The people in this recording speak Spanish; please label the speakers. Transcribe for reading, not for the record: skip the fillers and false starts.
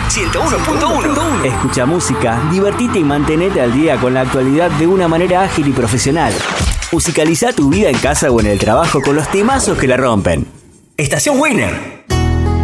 Speaker 1: 101.1.
Speaker 2: Escucha música, divertite y mantenete al día con la actualidad de una manera ágil y profesional. Musicaliza tu vida en casa o en el trabajo con los temazos que la rompen.
Speaker 1: Estación Winner.